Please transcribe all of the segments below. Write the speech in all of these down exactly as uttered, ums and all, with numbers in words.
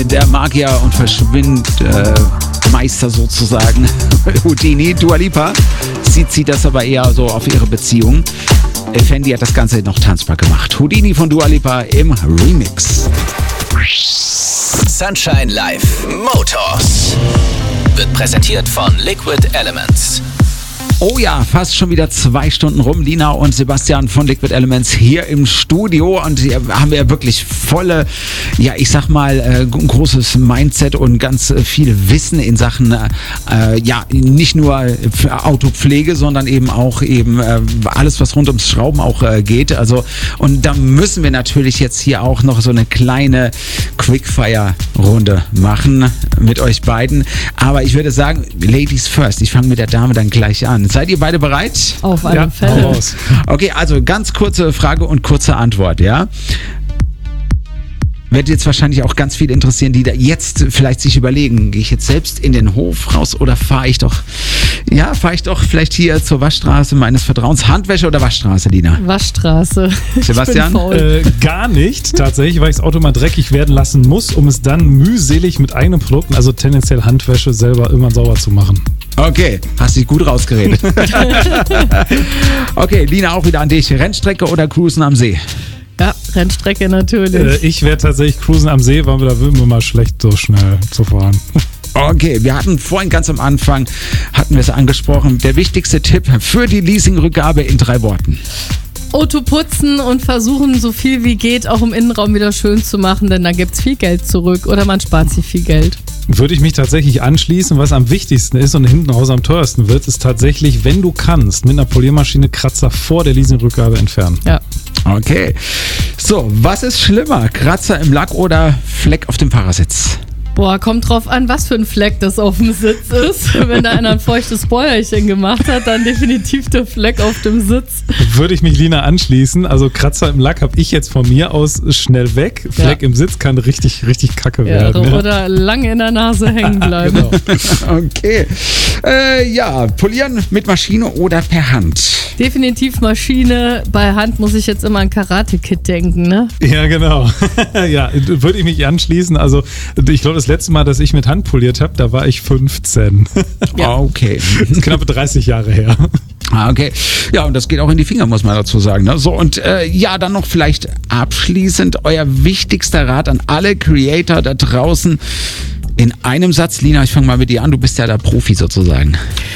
Der Magier und Verschwindmeister äh, sozusagen, Houdini. Dua Lipa, sie zieht das aber eher so auf ihre Beziehung. Fendi hat das Ganze noch tanzbar gemacht. Houdini von Dua Lipa im Remix. Sunshine Live Motors wird präsentiert von Liquid Elements. Oh ja, fast schon wieder zwei Stunden rum. Lina und Sebastian von Liquid Elements hier im Studio und hier haben wir wirklich volle, ja ich sag mal, äh, ein großes Mindset und ganz äh, viel Wissen in Sachen, äh, ja nicht nur Autopflege, sondern eben auch eben äh, alles, was rund ums Schrauben auch äh, geht. Also und da müssen wir natürlich jetzt hier auch noch so eine kleine Quickfire-Runde machen mit euch beiden. Aber ich würde sagen, Ladies first. Ich fange mit der Dame dann gleich an. Seid ihr beide bereit? Auf alle ja, Fälle. Okay, also ganz kurze Frage und kurze Antwort, ja? Wird jetzt wahrscheinlich auch ganz viel interessieren, die da jetzt vielleicht sich überlegen, gehe ich jetzt selbst in den Hof raus oder fahre ich doch, ja, fahre ich doch vielleicht hier zur Waschstraße meines Vertrauens. Handwäsche oder Waschstraße, Lina? Waschstraße. Sebastian? Äh, gar nicht, tatsächlich, weil ich das Auto mal dreckig werden lassen muss, um es dann mühselig mit eigenen Produkten, also tendenziell Handwäsche, selber immer sauber zu machen. Okay, hast dich gut rausgeredet. Okay, Lina, auch wieder an dich. Rennstrecke oder Cruisen am See? Ja, Rennstrecke natürlich. Äh, ich werde tatsächlich cruisen am See, weil da würden wir mal schlecht, so schnell zu fahren. Okay, wir hatten vorhin ganz am Anfang, hatten wir es angesprochen, der wichtigste Tipp für die Leasingrückgabe in drei Worten. Auto putzen und versuchen, so viel wie geht, auch im Innenraum wieder schön zu machen, denn dann gibt es viel Geld zurück oder man spart sich viel Geld. Würde ich mich tatsächlich anschließen, was am wichtigsten ist und hinten raus am teuersten wird, ist tatsächlich, wenn du kannst, mit einer Poliermaschine Kratzer vor der Leasingrückgabe entfernen. Ja. Okay. So, was ist schlimmer? Kratzer im Lack oder Fleck auf dem Fahrersitz? Boah, kommt drauf an, was für ein Fleck das auf dem Sitz ist. Wenn da einer ein feuchtes Bäuerchen gemacht hat, dann definitiv der Fleck auf dem Sitz. Würde ich mich Lina anschließen. Also Kratzer im Lack habe ich jetzt von mir aus schnell weg. Fleck ja. im Sitz kann richtig, richtig kacke ja, werden. Ja. Oder lange in der Nase hängen bleiben. Genau. Okay. Äh, ja, polieren mit Maschine oder per Hand? Definitiv Maschine. Bei Hand muss ich jetzt immer an Karate-Kid denken, ne? Ja, genau. Ja, würde ich mich anschließen. Also ich glaube, das letzte Mal, dass ich mit Hand poliert habe, da war ich fünfzehn. Ja. Okay. Das ist knappe dreißig Jahre her. Ah, okay. Ja, und das geht auch in die Finger, muss man dazu sagen. Ne? So, und äh, ja, dann noch vielleicht abschließend euer wichtigster Rat an alle Creator da draußen in einem Satz. Lina, ich fange mal mit dir an. Du bist ja der Profi sozusagen.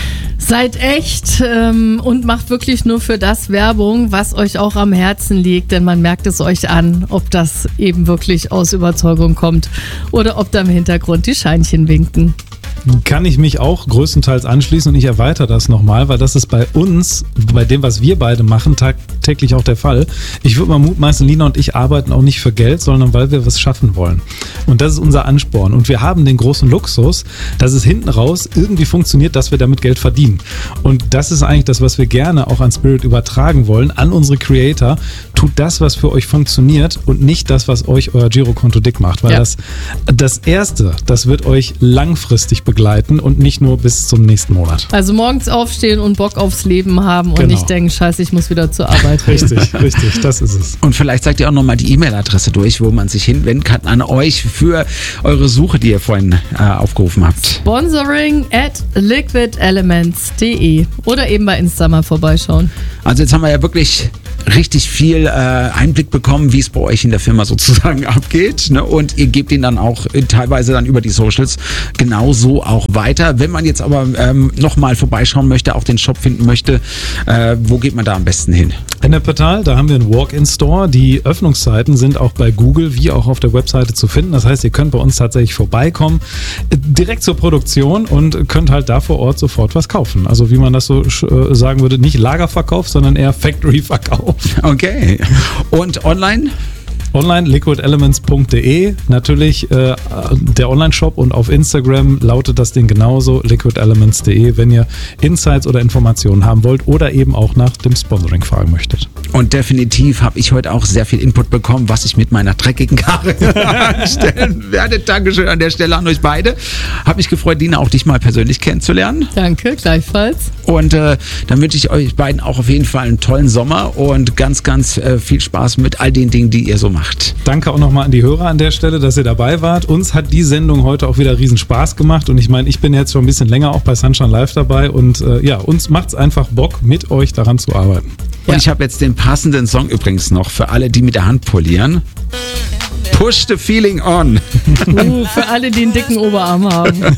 Seid echt ähm, und macht wirklich nur für das Werbung, was euch auch am Herzen liegt, denn man merkt es euch an, ob das eben wirklich aus Überzeugung kommt oder ob da im Hintergrund die Scheinchen winken. Kann ich mich auch größtenteils anschließen und ich erweitere das nochmal, weil das ist bei uns, bei dem, was wir beide machen, tagtäglich auch der Fall. Ich würde mal mutmaßen, Lina und ich arbeiten auch nicht für Geld, sondern weil wir was schaffen wollen. Und das ist unser Ansporn. Und wir haben den großen Luxus, dass es hinten raus irgendwie funktioniert, dass wir damit Geld verdienen. Und das ist eigentlich das, was wir gerne auch an Spirit übertragen wollen, an unsere Creator. Tut das, was für euch funktioniert und nicht das, was euch euer Girokonto dick macht. Weil ja. das, das Erste, das wird euch langfristig begleiten und nicht nur bis zum nächsten Monat. Also morgens aufstehen und Bock aufs Leben haben und genau. nicht denken, scheiße, ich muss wieder zur Arbeit. Richtig, richtig, das ist es. Und vielleicht sagt ihr auch nochmal die E-Mail-Adresse durch, wo man sich hinwenden kann an euch für eure Suche, die ihr vorhin äh, aufgerufen habt. Sponsoring at liquid elements punkt de oder eben bei Insta mal vorbeischauen. Also jetzt haben wir ja wirklich richtig viel äh, Einblick bekommen, wie es bei euch in der Firma sozusagen abgeht, ne? Und ihr gebt ihn dann auch äh, teilweise dann über die Socials genauso auch weiter. Wenn man jetzt aber ähm, nochmal vorbeischauen möchte, auch den Shop finden möchte, äh, wo geht man da am besten hin? In der Portal, da haben wir einen Walk-in-Store. Die Öffnungszeiten sind auch bei Google wie auch auf der Webseite zu finden. Das heißt, ihr könnt bei uns tatsächlich vorbeikommen, direkt zur Produktion und könnt halt da vor Ort sofort was kaufen. Also wie man das so äh, sagen würde, nicht Lagerverkauf, sondern eher Factory-Verkauf. Okay. Und online? Online liquid elements punkt de, natürlich äh, der Online-Shop und auf Instagram lautet das Ding genauso, liquid elements punkt de, wenn ihr Insights oder Informationen haben wollt oder eben auch nach dem Sponsoring fragen möchtet. Und definitiv habe ich heute auch sehr viel Input bekommen, was ich mit meiner dreckigen Karre anstellen werde. Dankeschön an der Stelle an euch beide. Hat mich gefreut, Lina, auch dich mal persönlich kennenzulernen. Danke, gleichfalls. Und äh, dann wünsche ich euch beiden auch auf jeden Fall einen tollen Sommer und ganz, ganz äh, viel Spaß mit all den Dingen, die ihr so macht. Danke auch nochmal an die Hörer an der Stelle, dass ihr dabei wart. Uns hat die Sendung heute auch wieder riesen Spaß gemacht und ich meine, ich bin jetzt schon ein bisschen länger auch bei Sunshine Live dabei und äh, ja, uns macht es einfach Bock, mit euch daran zu arbeiten. Und Ja. ich habe jetzt den passenden Song übrigens noch für alle, die mit der Hand polieren. Push the feeling on. Uh, für alle, die einen dicken Oberarm haben.